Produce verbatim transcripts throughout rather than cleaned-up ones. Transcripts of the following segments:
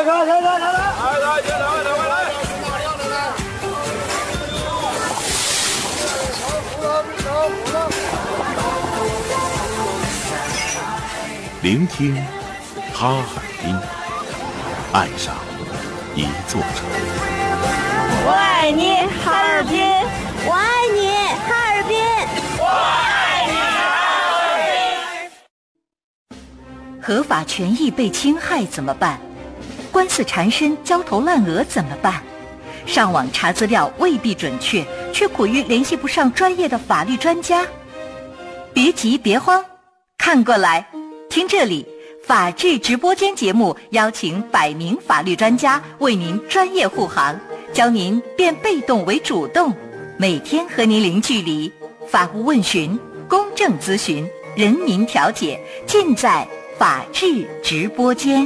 来来来来来，来来来来来来。 聆听哈尔滨，爱上一座城。 我爱你，哈尔滨！我爱你，哈尔滨！我爱你， 哈尔滨！合法权益被侵害怎么办？官司缠身、焦头烂额怎么办？上网查资料未必准确，却苦于联系不上专业的法律专家。别急，别慌，看过来，听这里。法治直播间节目邀请百名法律专家为您专业护航，教您变被动为主动，每天和您零距离，法务问询、公正咨询、人民调解，尽在法治直播间。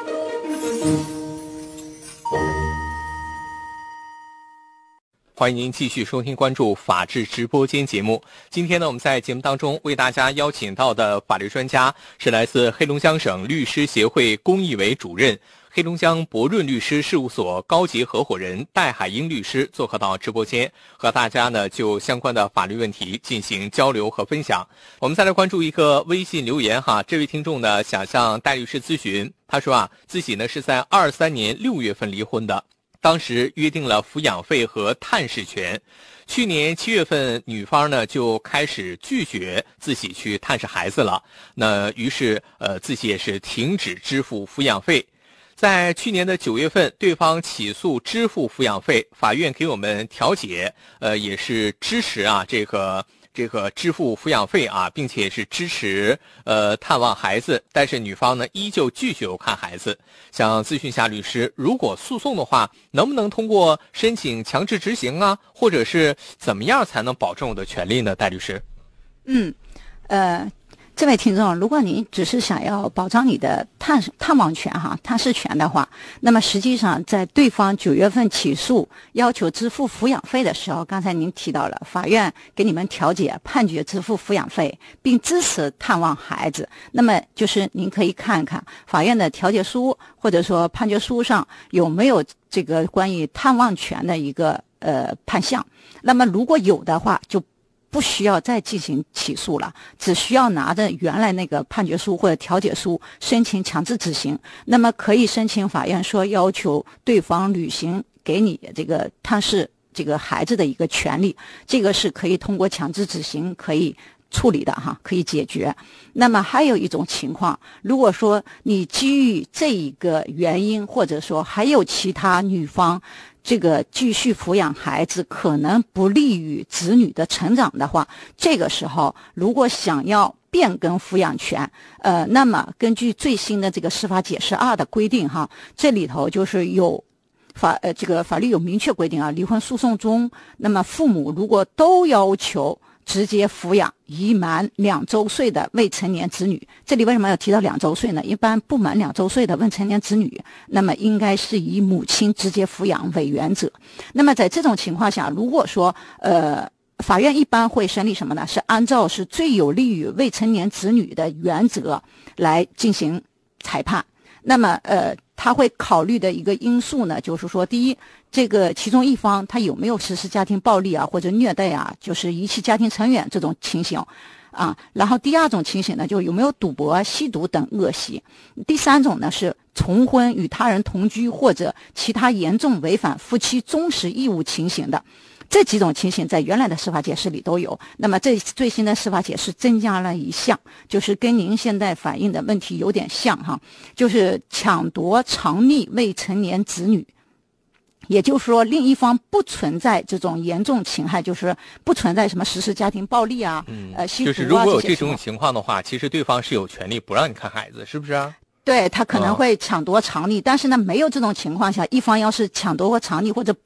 欢迎您继续收听关注法治直播间节目。今天呢，我们在节目当中为大家邀请到的法律专家是来自黑龙江省律师协会公益委主任、黑龙江博润律师事务所高级合伙人戴海英律师做客到直播间，和大家呢就相关的法律问题进行交流和分享。我们再来关注一个微信留言哈，这位听众呢想向戴律师咨询，他说啊，自己呢是在二三年六月份离婚的。当时约定了抚养费和探视权，去年七月份女方呢就开始拒绝自己去探视孩子了，那于是呃自己也是停止支付抚养费。在去年的九月份，对方起诉支付抚养费，法院给我们调解，呃也是支持啊这个这个支付抚养费啊，并且是支持呃探望孩子，但是女方呢依旧拒绝我看孩子。想咨询一下律师，如果诉讼的话，能不能通过申请强制执行啊，或者是怎么样才能保证我的权利呢？戴律师。 嗯，呃。这位听众，如果您只是想要保障你的探探望权哈、探视权的话，那么实际上在对方九月份起诉要求支付抚养费的时候，刚才您提到了法院给你们调解判决支付抚养费，并支持探望孩子，那么就是您可以看看法院的调解书或者说判决书上有没有这个关于探望权的一个呃判项，那么如果有的话，就不需要再进行起诉了，只需要拿着原来那个判决书或者调解书申请强制执行，那么可以申请法院说要求对方履行给你这个探视这个孩子的一个权利，这个是可以通过强制执行可以处理的哈，可以解决。那么还有一种情况，如果说你基于这一个原因，或者说还有其他女方这个继续抚养孩子可能不利于子女的成长的话，这个时候如果想要变更抚养权，呃，那么根据最新的这个司法解释二的规定哈，这里头就是有法呃这个法律有明确规定啊，离婚诉讼中，那么父母如果都要求直接抚养已满两周岁的未成年子女，这里为什么要提到两周岁呢？一般不满两周岁的未成年子女，那么应该是以母亲直接抚养为原则。那么在这种情况下，如果说呃法院一般会审理什么呢？是按照是最有利于未成年子女的原则来进行裁判。那么呃他会考虑的一个因素呢，就是说第一，这个其中一方他有没有实施家庭暴力啊或者虐待啊，就是遗弃家庭成员这种情形啊。然后第二种情形呢，就有没有赌博、吸毒等恶习。第三种呢是重婚、与他人同居或者其他严重违反夫妻忠实义务情形的。这几种情形在原来的司法解释里都有，那么这最新的司法解释增加了一项，就是跟您现在反映的问题有点像哈，就是抢夺藏匿未成年子女。也就是说，另一方不存在这种严重侵害，就是不存在什么实施家庭暴力啊， 嗯， 呃，吸毒啊， 就是如果有这些这种情况的话，其实对方是有权利不让你看孩子，是不是啊？ 对，他可能会抢夺藏匿，哦，但是呢，没有这种情况下，一方要是抢夺或藏匿或者